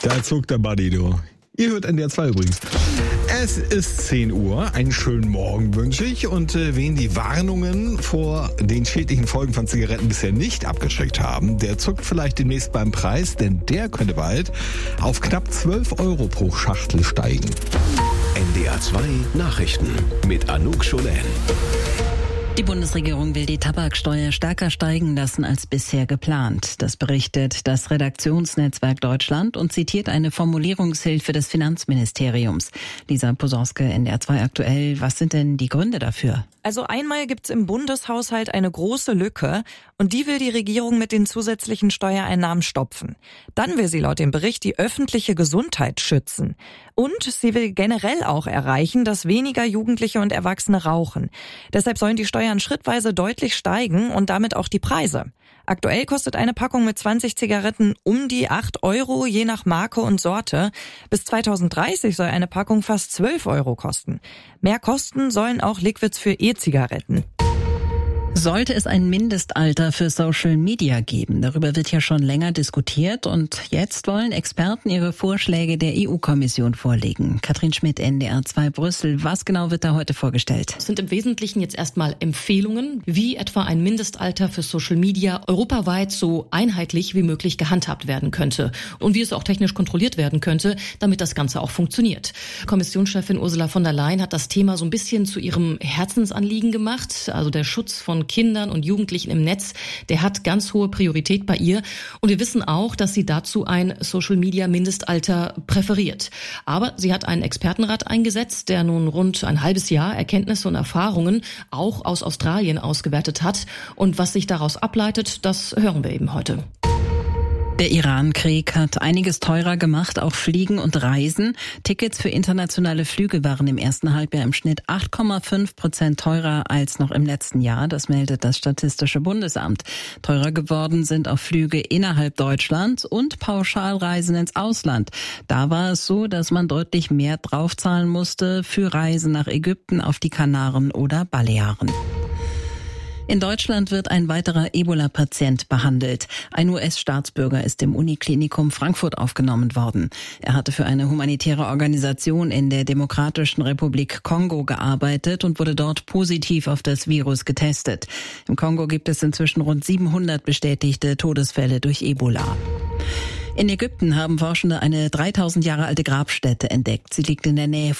Da zuckt der Buddy, du. Ihr hört NDR 2 übrigens. Es ist 10 Uhr, einen schönen Morgen wünsche ich und wen die Warnungen vor den schädlichen Folgen von Zigaretten bisher nicht abgeschreckt haben, der zuckt vielleicht demnächst beim Preis, denn der könnte bald auf knapp 12 Euro pro Schachtel steigen. NDR 2 Nachrichten mit Anouk Scholen. Die Bundesregierung will die Tabaksteuer stärker steigen lassen als bisher geplant. Das berichtet das Redaktionsnetzwerk Deutschland und zitiert eine Formulierungshilfe des Finanzministeriums. Lisa Posauske, NDR 2 aktuell. Was sind denn die Gründe dafür? Also einmal gibt's im Bundeshaushalt eine große Lücke und die will die Regierung mit den zusätzlichen Steuereinnahmen stopfen. Dann will sie laut dem Bericht die öffentliche Gesundheit schützen. Und sie will generell auch erreichen, dass weniger Jugendliche und Erwachsene rauchen. Deshalb sollen die Steuern schrittweise deutlich steigen und damit auch die Preise. Aktuell kostet eine Packung mit 20 Zigaretten um die 8 Euro, je nach Marke und Sorte. Bis 2030 soll eine Packung fast 12 Euro kosten. Mehr kosten sollen auch Liquids für E-Zigaretten. Sollte es ein Mindestalter für Social Media geben? Darüber wird ja schon länger diskutiert und jetzt wollen Experten ihre Vorschläge der EU-Kommission vorlegen. Katrin Schmidt, NDR 2 Brüssel. Was genau wird da heute vorgestellt? Es sind im Wesentlichen jetzt erstmal Empfehlungen, wie etwa ein Mindestalter für Social Media europaweit so einheitlich wie möglich gehandhabt werden könnte und wie es auch technisch kontrolliert werden könnte, damit das Ganze auch funktioniert. Kommissionschefin Ursula von der Leyen hat das Thema so ein bisschen zu ihrem Herzensanliegen gemacht, also der Schutz von Kindern und Jugendlichen im Netz, der hat ganz hohe Priorität bei ihr. Und wir wissen auch, dass sie dazu ein Social-Media-Mindestalter präferiert. Aber sie hat einen Expertenrat eingesetzt, der nun rund ein halbes Jahr Erkenntnisse und Erfahrungen auch aus Australien ausgewertet hat. Und was sich daraus ableitet, das hören wir eben heute. Der Iran-Krieg hat einiges teurer gemacht, auch Fliegen und Reisen. Tickets für internationale Flüge waren im ersten Halbjahr im Schnitt 8,5% teurer als noch im letzten Jahr. Das meldet das Statistische Bundesamt. Teurer geworden sind auch Flüge innerhalb Deutschlands und Pauschalreisen ins Ausland. Da war es so, dass man deutlich mehr draufzahlen musste für Reisen nach Ägypten, auf die Kanaren oder Balearen. In Deutschland wird ein weiterer Ebola-Patient behandelt. Ein US-Staatsbürger ist im Uniklinikum Frankfurt aufgenommen worden. Er hatte für eine humanitäre Organisation in der Demokratischen Republik Kongo gearbeitet und wurde dort positiv auf das Virus getestet. Im Kongo gibt es inzwischen rund 700 bestätigte Todesfälle durch Ebola. In Ägypten haben Forschende eine 3000 Jahre alte Grabstätte entdeckt. Sie liegt in der Nähe